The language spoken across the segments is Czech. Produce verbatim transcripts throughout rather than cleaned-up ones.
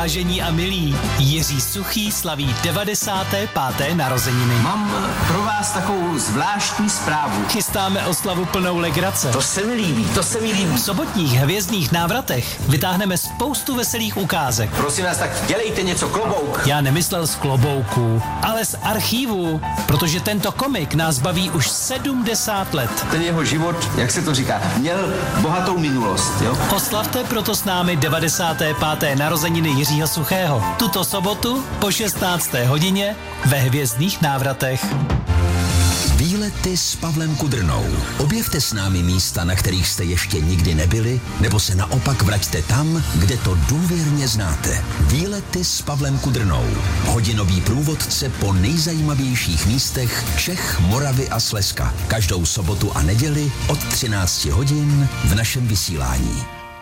Vážení a milí, Jiří Suchý slaví devadesáté páté narozeniny. Mám pro vás takovou zvláštní zprávu. Chystáme oslavu plnou legrace. To se mi líbí, to se mi líbí. V sobotních hvězdných návratech vytáhneme spoustu veselých ukázek. Prosím vás, tak dělejte něco, klobouk. Já nemyslel z klobouku, ale z archívu, protože tento komik nás baví už sedmdesát let. Ten jeho život, jak se to říká, měl bohatou minulost, jo? Oslavte proto s námi devadesáté páté narozeniny Jiřího Suchého. Tuto sobotu po šestnácté hodině ve hvězdných návratech. Výlety s Pavlem Kudrnou. Objevte s námi místa, na kterých jste ještě nikdy nebyli, nebo se naopak vraťte tam, kde to důvěrně znáte. Výlety s Pavlem Kudrnou. Hodinový průvodce po nejzajímavějších místech Čech, Moravy a Slezska. Každou sobotu a neděli od třinácti hodin v našem vysílání.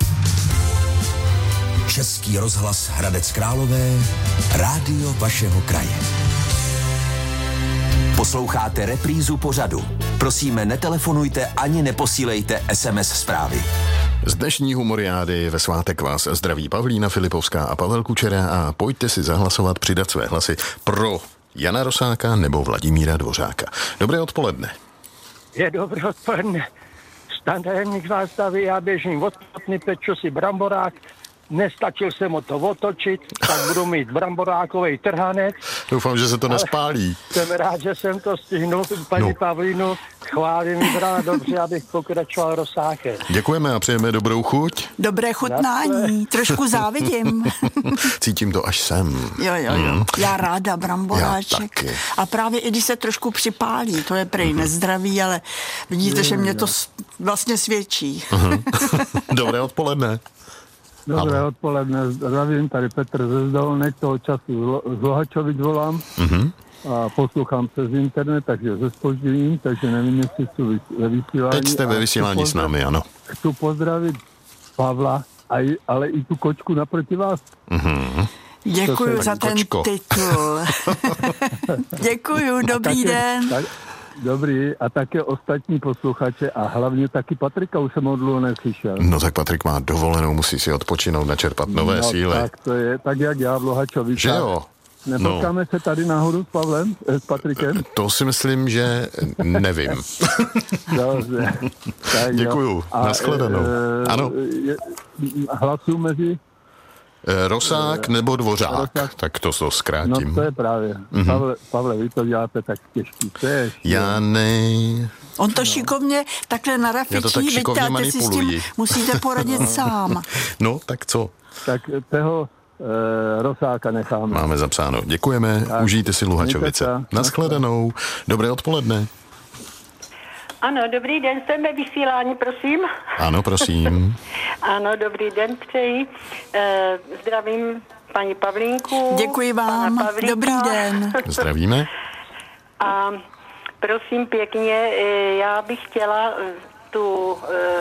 Český rozhlas Hradec Králové, rádio vašeho kraje. Posloucháte reprízu pořadu. Prosíme, netelefonujte ani neposílejte es em es zprávy. Z dnešní humoriády ve svátek vás zdraví Pavlína Filipovská a Pavel Kučera a pojďte si zahlasovat, přidat své hlasy pro Jana Rosáka nebo Vladimíra Dvořáka. Dobré odpoledne. Je dobré odpoledne. Stan tajemník zástavy, já běžím od Kotny, peču si bramborák. Nestačil jsem o to otočit, tak budu mít bramborákovej trhanec. Doufám, že se to nespálí. Jsem rád, že jsem to stihnul, paní no. Pavlínu. Chválím brát dobře, abych pokračoval Rosákem. Děkujeme a přejeme dobrou chuť. Dobré chutnání, trošku závidím. Cítím to až sem. Jo, jo, jo. Mm. Já ráda bramboráček. Já a právě i když se trošku připálí, to je prej nezdravý, ale vidíte, je, že mě to vlastně svědčí. Dobré odpoledne. Dobré Halo. Odpoledne, zdravím, tady Petr ze Zdolnek, toho času z Lohačovic volám uh-huh. a poslouchám přes internet, takže ze zpožděním, takže nevím, jestli jsou ve vysílání. Teď jste ve vysílání s námi, ano. Chci pozdravit Pavla, a i, ale i tu kočku naproti vás. Uh-huh. Děkuju za ten kočko. Titul. Děkuju, dobrý také, den. Tak, dobrý, a také ostatní posluchače a hlavně taky Patrika, už jsem ho dlouho neslyšel. No tak Patrik má dovolenou, musí si odpočinout, načerpat nové no, síly. Tak to je, tak jak já v Lohačovicích. Že jo? Nepotkáme no. se tady náhodou s Pavlem, eh, s Patrikem? To si myslím, že nevím. Dobře. Tak děkuju, nashledanou. E, ano. Je, hlasuju mezi... Rosák nebo Dvořák, Rosák. Tak to to zkrátím. No to je právě. Mm-hmm. Pavle, Pavle, vy to děláte tak těžký. To je Já ne... On to no. šikovně takhle narafičí, víte, si s tím musíte poradit sám. No, tak co? Tak toho e, Rosáka necháme. Máme zapsáno. Děkujeme, tak. Užijte si Luhačovice. Nashledanou. Dobré odpoledne. Ano, dobrý den, jsem ve vysílání, prosím. Ano, prosím. Ano, dobrý den, přeji. E, zdravím paní Pavlínku. Děkuji vám, dobrý den. Zdravíme. A prosím pěkně, já bych chtěla tu,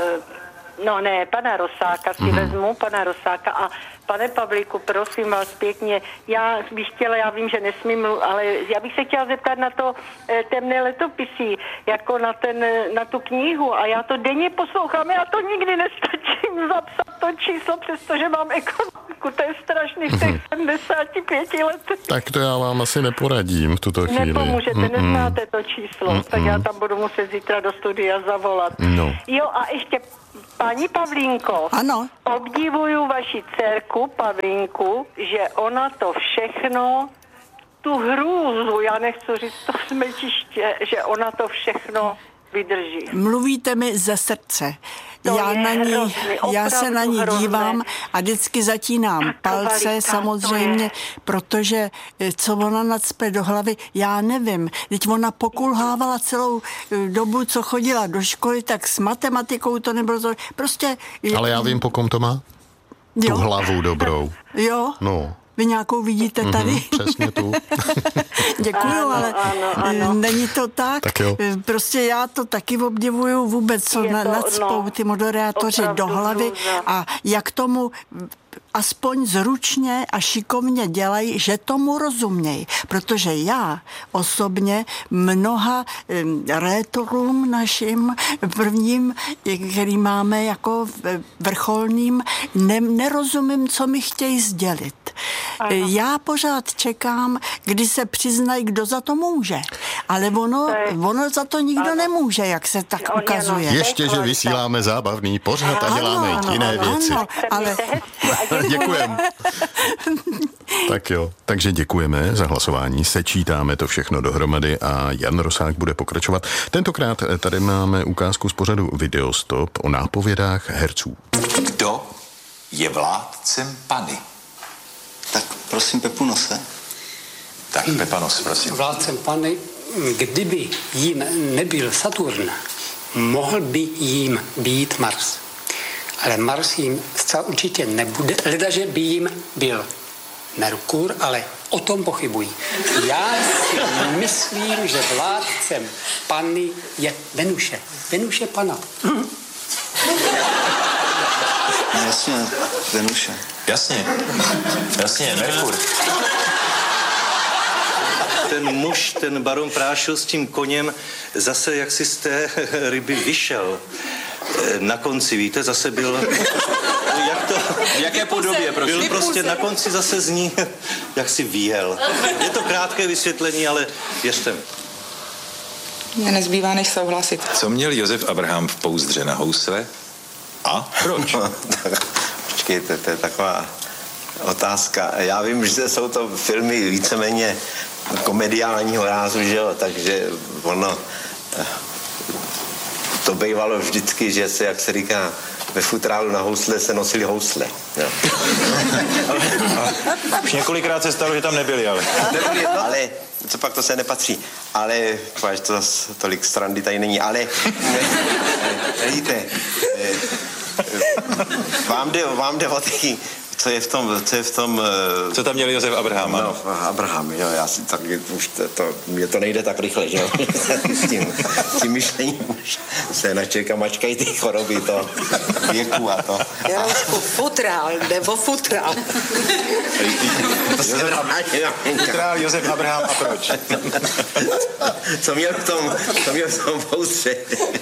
no ne, pana Rosáka si mm. vezmu, pana Rosáka a pane Pavlíku, prosím vás pěkně, já bych chtěla, já vím, že nesmím, ale já bych se chtěla zeptat na to e, temné letopisy, jako na, ten, na tu knihu a já to denně poslouchám, já to nikdy nestačím zapsat to číslo, přestože mám ekonomiku, to je strašný v těch sedmdesáti pěti letech. Tak to já vám asi neporadím v tuto chvíli. Nepomůžete, Mm-mm. neznáte to číslo, Mm-mm. tak já tam budu muset zítra do studia zavolat. No. Jo a ještě paní Pavlínko, ano. Obdivuju vaši dcerku Pavlínku, že ona to všechno, tu hrůzu, já nechci říct to smetiště, že ona to všechno vydrží. Mluvíte mi ze srdce. To já, na ní, hrozný, já se na ní hrozné. dívám a vždycky zatínám palce, Kvalita, samozřejmě, protože co ona nacpe do hlavy, já nevím. Teď ona pokulhávala celou dobu, co chodila do školy, tak s matematikou to nebylo to, prostě... Ale já vím, po kom to má? Jo? Tu hlavu dobrou. Jo? No. Vy nějakou vidíte tady? Mm-hmm, přesně tu. Děkuju, ano, ale ano, ano. není to tak. tak prostě já to taky obdivuju vůbec, co na, nacpou ty moderátoři do hlavy hrůza. a jak tomu aspoň zručně a šikovně dělají, že tomu rozumějí. Protože já osobně mnoha rétorům našim prvním, který máme jako vrcholným, ne, nerozumím, co mi chtějí sdělit. Aha. Já pořád čekám, kdy se přiznají, kdo za to může. Ale ono, ono za to nikdo ano. nemůže, jak se tak on ukazuje. Ještě, že vysíláme zábavný pořad a děláme ano, jiné ano, věci. Ano, ale... Děkujeme. Tak jo, takže děkujeme za hlasování, sečítáme to všechno dohromady a Jan Rosák bude pokračovat. Tentokrát tady máme ukázku z pořadu Videostop o nápovědách herců. Kdo je vládcem Pany? Tak prosím Pepu Nose. Tak Pepa Nos, prosím. Vládcem Pany, kdyby jím nebyl Saturn, mohl by jím být Mars. Ale Mars jím zcela určitě nebude, ledaže by jím byl Merkur, ale o tom pochybuji. Já si myslím, že vládcem Pany je Venuše. Venuše Pana. Jasně, Venuše. Jasně, jasně, Merkur. Ten muž, ten baron Prášil s tím koněm zase jaksi z té ryby vyšel. Na konci, víte, zase byl... Jak to... V jaké podobě, prosím? Byl prostě na konci zase z ní, jak si vyjel. Je to krátké vysvětlení, ale věřte. Mně nezbývá než souhlasit. Co měl Josef Abraham v pouzdře na housle? A proč? Počkejte, to je taková otázka. Já vím, že jsou to filmy víceméně komediálního rázu, že jo, takže ono... To bývalo vždycky, že se, jak se říká, ve futrálu na housle se nosili housle. Jo. Už několikrát se stalo, že tam nebyli, ale... Nebyli, ale co pak to se nepatří. Ale, tvář, to zase tolik strandy tady není, ale... Vidíte, vám jde, vám jde o ty... Co je v tom, co je v tom... Co tam měl Josef Abraham? No, Abraham, jo, já si tak, už to, to, mě to nejde tak rychle, že jo, s tím, s tím myšlením už se na člověka mačkají ty choroby, to věku a to. Jaroušku, futrál, nebo futrál. Futrál Josef Abraham a proč? Co měl v tom, co měl v tom poustře?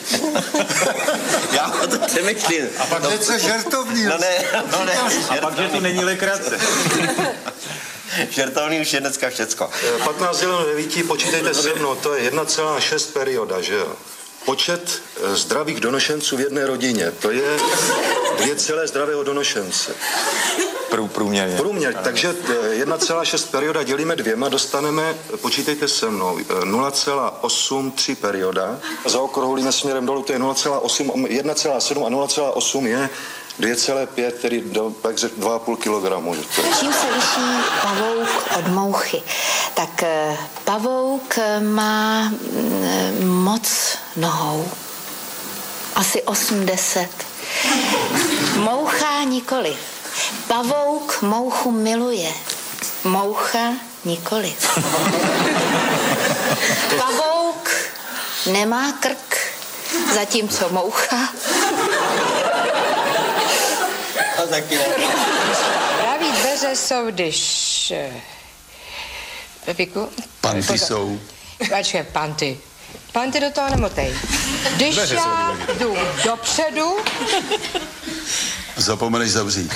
Já o to přemýšlím. A pak no, něco žertovný. No ne, no ne. A pak, že to není legrace. Žertovný už je dneska všecko. patnáct děleno devíti, počítejte se mnou, to je jedna celá šest perioda, že jo? Počet zdravých donošenců v jedné rodině, to je dvě celé zdravého donošence. Prů, průměrně. Průměr, takže jedna celá šest perioda dělíme dvěma, dostaneme, počítejte se mnou, nula celá osm tři perioda. Zaokrouhlíme směrem dolů, to je nula celá osm, jedna celá sedm a nula celá osm je dvě celá pět, tedy do, tak dva a půl kilogramu. Čím se liší pavouk od mouchy? Tak pavouk má moc nohou. Asi osmdeset. Moucha nikoli. Pavouk mouchu miluje. Moucha nikoli. Pavouk nemá krk, zatímco moucha... Pravý dveře jsou, když... Pepiku? Panty Pozor. Jsou. Počkej, panty. Panty do toho nemotej. Když dveře já jdu dopředu... Zapomeneš zavřít.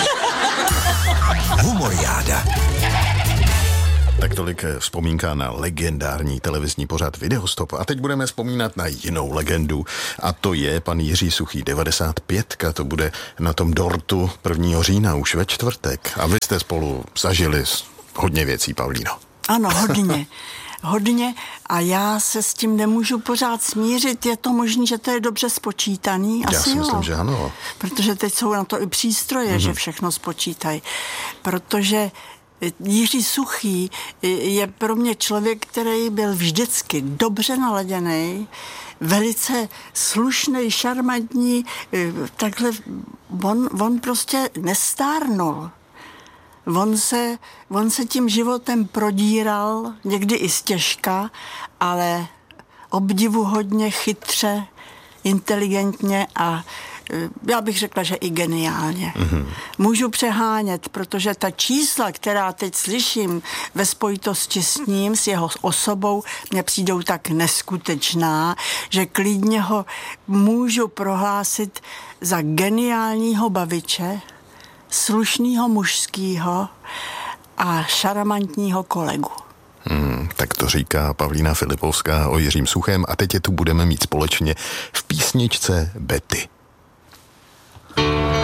Humoriáda. Tak tolik vzpomínka na legendární televizní pořad Videostop. A teď budeme vzpomínat na jinou legendu. A to je pan Jiří Suchý, devadesát pět. To bude na tom dortu prvního října už ve čtvrtek. A vy jste spolu zažili hodně věcí, Pavlíno. Ano, hodně. Hodně a já se s tím nemůžu pořád smířit. Je to možné, že to je dobře spočítaný? Asi já si myslím, jo. že ano. Protože teď jsou na to i přístroje, mm-hmm. že všechno spočítají. Protože Jiří Suchý je pro mě člověk, který byl vždycky dobře naladěný, velice slušný, šarmantní, takhle on, on prostě nestárnul. On se, on se tím životem prodíral, někdy i stěžka, ale obdivuhodně chytře, inteligentně a já bych řekla, že i geniálně. Mm-hmm. Můžu přehánět, protože ta čísla, která teď slyším ve spojitosti s ním, s jeho osobou, mně přijdou tak neskutečná, že klidně ho můžu prohlásit za geniálního baviče, slušného mužského a šarmantního kolegu. Hmm, tak to říká Pavlína Filipovská o Jiřím Suchém a teď je tu budeme mít společně v písničce Betty.